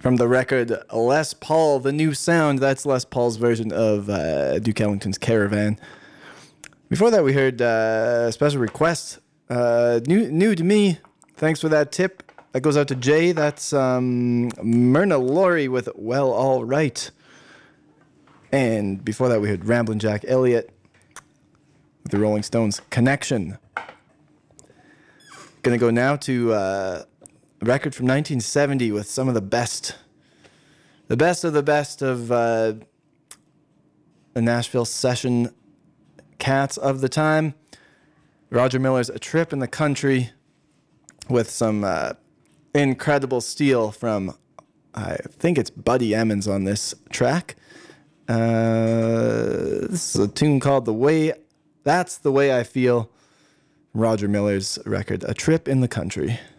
From the record Les Paul, The New Sound. That's Les Paul's version of Duke Ellington's Caravan. Before that, we heard Special Request. New to me. Thanks for that tip. That goes out to Jay. That's Myrna Laurie with Well All Right. And before that, we heard Ramblin' Jack Elliott with the Rolling Stones' Connection. Gonna go now to a record from 1970 with some of the best of the best of the Nashville session cats of the time. Roger Miller's A Trip in the Country with some incredible steel from, I think it's Buddy Emmons on this track. This is a tune called That's the Way I Feel. Roger Miller's record, A Trip in the Country.